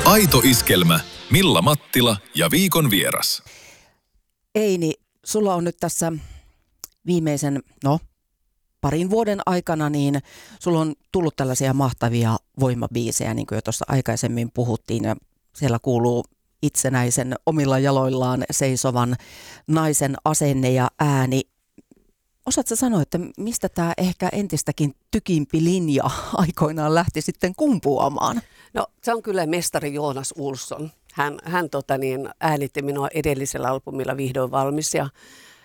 Aito iskelmä, Milla Mattila ja viikon vieras. Eini, sulla on nyt tässä viimeisen, parin vuoden aikana, niin sulla on tullut tällaisia mahtavia voimabiisejä, niin kuin jo tuossa aikaisemmin puhuttiin, ja siellä kuuluu itsenäisen omilla jaloillaan seisovan naisen asenne ja ääni. Osaatko sanoa, että mistä tämä ehkä entistäkin tykimpi linja aikoinaan lähti sitten kumpuamaan? No, se on kyllä mestari Jonas Olsson. Hän äänitti minua edellisellä albumilla Vihdoin valmis ja